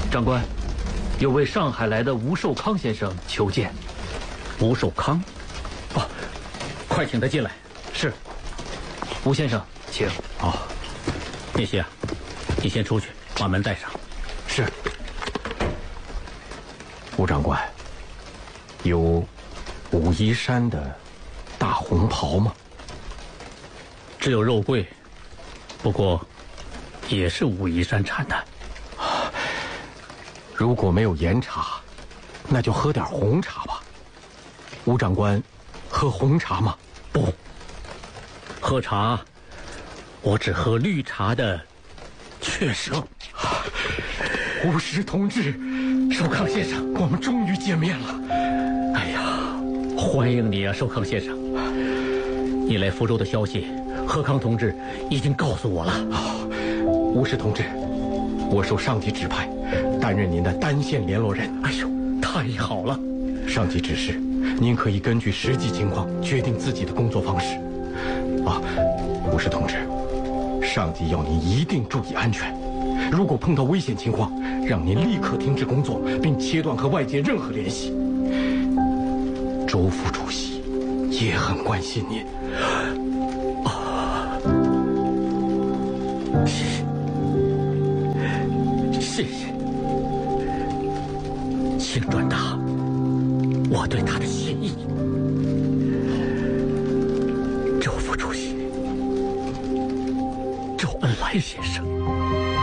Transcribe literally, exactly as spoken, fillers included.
长官，有位上海来的吴寿康先生求见。 吴寿康？哦，快请他进来。 是。吴先生，请。 哦，聂西啊，你先出去，把门带上。 是。 吴长官，有武夷山的大红袍吗？ 只有肉桂，不过也是武夷山产的。 如果没有岩茶，那就喝点红茶吧。吴长官，喝红茶吗？ 不，喝茶，我只喝绿茶的雀舌。 吴石同志，寿康先生，我们终于见面了。 哎呀，欢迎你啊，寿康先生。你来福州的消息，贺康同志已经告诉我了。 哦，吴石同志，我受上级指派，担任您的单线联络人。 哎呦，太好了！ 上级指示，您可以根据实际情况决定自己的工作方式。啊，吴石同志，上级要您一定注意安全。如果碰到危险情况，让您立刻停止工作，并切断和外界任何联系。周副主席也很关心您。 啊，谢谢，谢谢，请转达我对他的谢意。周副主席，周恩来先生。